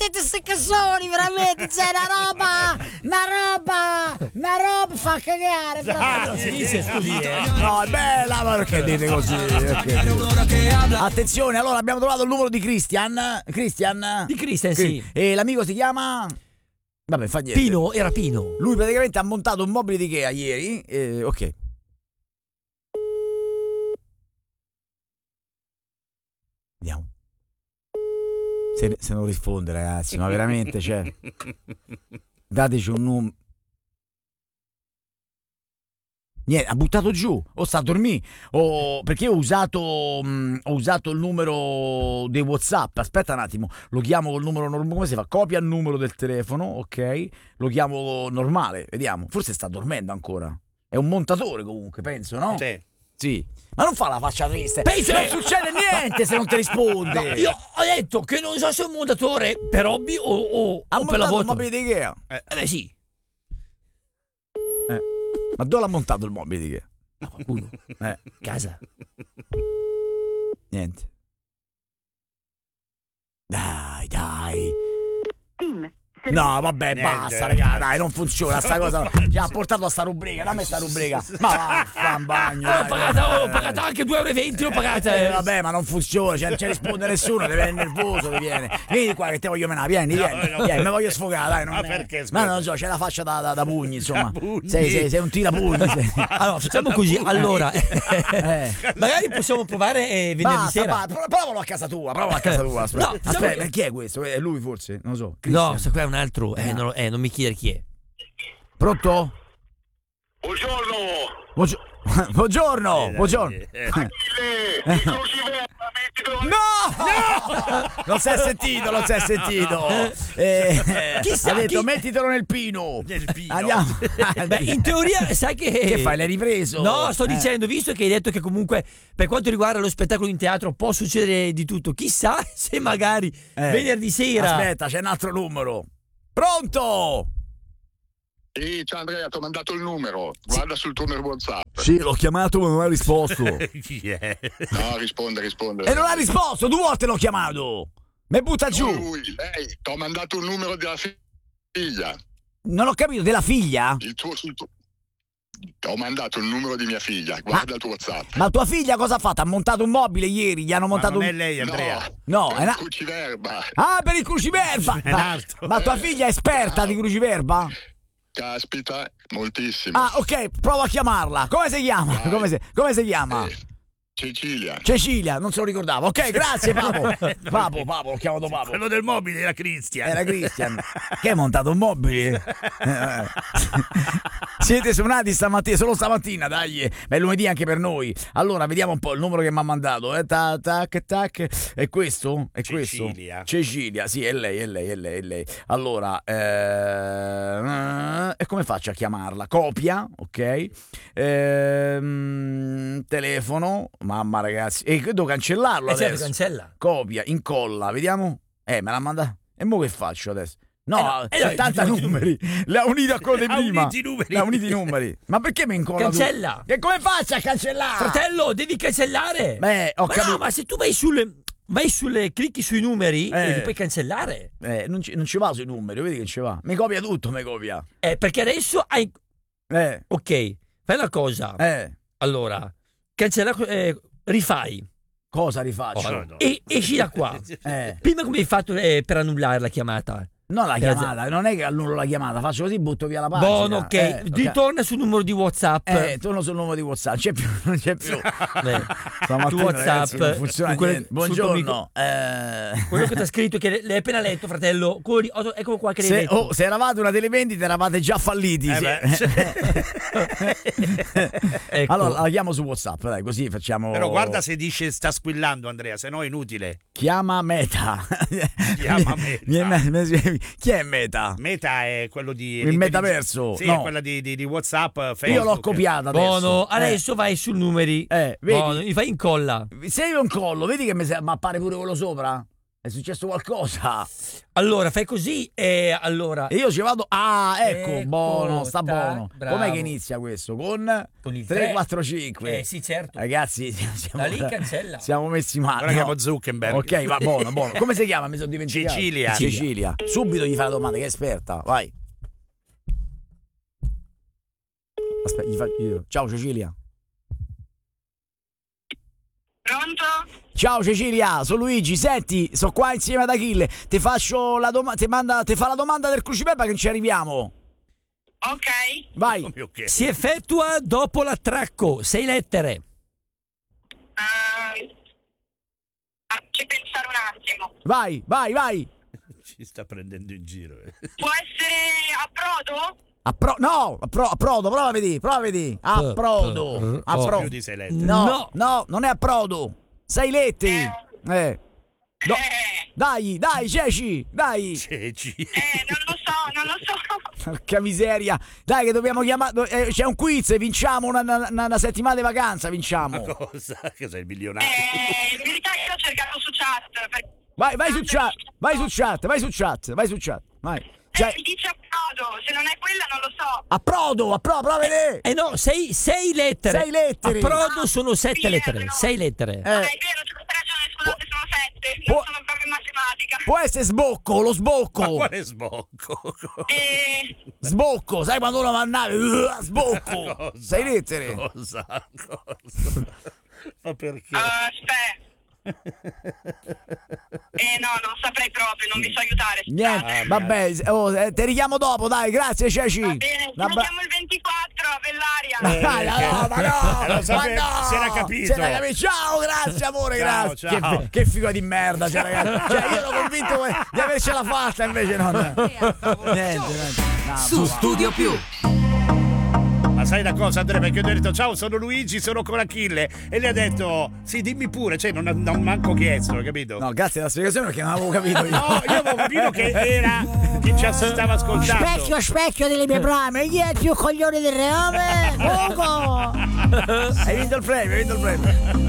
mettete queste canzoni, veramente, c'è una roba fa cagare. Non si dice così, No, è bella, ma perché dite così? Attenzione, allora abbiamo trovato il numero di Christian. Di Christian, sì. E l'amico si chiama... Vabbè, fa niente. Pino, era Pino. Lui praticamente ha montato un mobile di Ikea ieri. Ok. Vediamo. Se non risponde, ragazzi, ma veramente, cioè, dateci un numero. Niente, ha buttato giù, o sta a dormire, o perché ho usato il numero dei WhatsApp. Aspetta un attimo, lo chiamo col numero normale. Come si fa? Copia il numero del telefono, ok? Lo chiamo normale, vediamo. Forse sta dormendo ancora. È un montatore comunque, penso, no? Sì. Ma non fa la faccia triste. Penso non succede niente se non ti risponde. No, io ho detto che non so se è un montatore per hobby o per lavoro. Il mobile di Ikea. Beh, sì. Ma dove l'ha montato il mobile di Ikea? No, qualcuno. Casa. Niente. Dai. No, vabbè, basta, raga, dai, non funziona sta cosa. Ci ha portato a sta rubrica, dammi sta rubrica. Ma va in bagno. Ho pagato anche 2,20 €, l'ho pagata. Vabbè, ma non funziona, non ci risponde nessuno, ti viene nervoso, ti viene. Vieni qua che te voglio menare, vieni, mi voglio sfogare, dai. Perché? Ma non so, c'è la faccia da pugni, insomma. Sei un tirapugni. Allora, facciamo così, allora. Magari possiamo provare venerdì sera. Provalo a casa tua, Aspetta. Aspetta, chi è questo? È lui forse? Non lo so. No, sto qua è un altro. Non mi chiedere chi è. Pronto? Buongiorno. No! Non si è sentito. Chissà, ha detto mettitelo nel pino. Andiamo. Beh, in teoria sai che fai? L'hai ripreso? No, sto dicendo, visto che hai detto che comunque per quanto riguarda lo spettacolo in teatro può succedere di tutto, chissà se magari venerdì sera. Aspetta, c'è un altro numero. Pronto? Sì, ciao Andrea, ti ho mandato il numero. Guarda sul tuo numero WhatsApp. Sì, l'ho chiamato ma non ha risposto. No, risponde. E non ha risposto, 2 volte l'ho chiamato. Mi butta giù. Lei, ti ho mandato il numero della figlia. Non ho capito, della figlia? Ti ho mandato il numero di mia figlia. Guarda il tuo WhatsApp. Ma tua figlia cosa ha fatto? Ha montato un mobile ieri, gli hanno montato non è lei, Andrea. No, è una cruciverba. Ah, per il cruciverba. Ma tua figlia è esperta di cruciverba? Caspita, moltissimo. Ah, ok, provo a chiamarla. Come si chiama? Come si chiama? Cecilia, non se lo ricordavo. Ok, grazie Papo. Papo, l'ho chiamato Papo. Quello del mobile era Christian. Che hai montato un mobile? Siete suonati solo stamattina, dai. Ma è lunedì anche per noi. Allora, vediamo un po' il numero che mi ha mandato. Tac. È questo? Cecilia, sì, è lei. Allora, e come faccio a chiamarla? Copia, ok. Telefono. Mamma ragazzi, e devo cancellarlo adesso. Certo, cancella. Copia, incolla, vediamo. Me l'ha mandata. E mo che faccio adesso? No, 70 numeri. Le ha uniti a quello di prima. Le ha uniti i numeri. Ma perché mi incolla? Cancella. Che come faccio a cancellare? Fratello, devi cancellare. Ho capito. No, ma se tu vai sulle clicchi sui numeri e li puoi cancellare. Non ci va sui numeri, vedi che ci va. Mi copia tutto, perché adesso hai ok, fai una cosa. Allora, cancella, rifai. Cosa rifaccio? No. E esci da qua. Prima come hai fatto per annullare la chiamata? No, la chiamata, non è che annullo la chiamata, faccio così, butto via la pagina. Buono, ok. Ritorna sul numero di WhatsApp. Torno sul numero di WhatsApp, non c'è più. Tu WhatsApp, non funziona niente. Buongiorno. Quello che ti ha scritto, che l'hai appena letto, fratello. Ecco qua che l'hai letto. Se eravate una televendita, eravate già falliti. Ecco. Allora la chiamo su WhatsApp, dai, così facciamo. Però guarda se dice sta squillando, Andrea, se no è inutile. Chiama Meta. Chi è Meta? Meta è quello di il metaverso. Sì, è quella di WhatsApp, Facebook. Io l'ho copiata adesso. Buono, adesso vai sul numeri. Vedi? Buono, mi fai incolla. Se io incollo, vedi che mi appare pure quello sopra? È successo qualcosa? Allora, fai così e allora... E io ci vado. Ah, ecco, Ecco, buono, sta buono. bravo. Com'è che inizia questo? Con il 3, 4, 5. sì, certo. Ragazzi, Da lì cancella. siamo messi male. Ora chiamo Zuckerberg. Ok, va buono, buono. Come si chiama? Mi sono dimenticato. Cecilia. Cecilia. Subito gli fa la domanda, che è esperta. Vai. Aspetta, ciao Cecilia. Pronto? Ciao Cecilia, sono Luigi. Senti, sto qua insieme ad Achille. Ti faccio la domanda. Ti fa la domanda del crucipepa che non ci arriviamo. Ok. Vai. Come ok? Si effettua dopo l'attracco, 6 lettere. Facci pensare un attimo. Vai. Ci sta prendendo in giro. Può essere a Prodo? Approdo, prova a vedere. Approdo. Più di 6 lettere. No, non è approdo. 6 lettere. No. Dai, Ceci, dai. Ceci. Non lo so. Porca miseria. Dai che dobbiamo chiamare. C'è un quiz, vinciamo una settimana di vacanza, vinciamo. Cosa? Che sei il milionario? In verità io l'ho cercato su chat. Vai su chat. Vai. Mi dice a Prodo, se non è quella non lo so. Approdo, prova a vedere. No, 6 lettere. 6 lettere. Approdo sono 7 sì, lettere. no. 6 lettere. È vero, c'è ragione, scusate, sono 7. Non sono proprio in matematica. Può essere sbocco, lo Ma sbocco. quale sbocco? Sbocco, sai quando uno va a nave? Sbocco. Cosa? 6 lettere. Cosa? Ma perché? Aspetta. No, non saprei proprio, non vi so aiutare. Niente, vabbè, ti richiamo dopo, dai, grazie Ceci. Va bene, ci vediamo il 24 a Bellaria. No, Si era capito. Ciao, grazie amore, Ciao, grazie. ciao. Che figo di merda, cioè, ragazzi. Io ero convinto di avercela fatta, invece no. Niente. No, Su Studio Più. Ma sai una cosa, Andrea? Perché io gli ho detto ciao, sono Luigi, sono con Achille. E lei ha detto sì, dimmi pure. Cioè, non manco chiesto, capito? No, grazie della spiegazione perché non avevo capito io. No, io avevo capito che era chi ci stava ascoltando. Specchio delle mie brame, chi è il più coglione del reame? Ugo! Hai vinto il premio.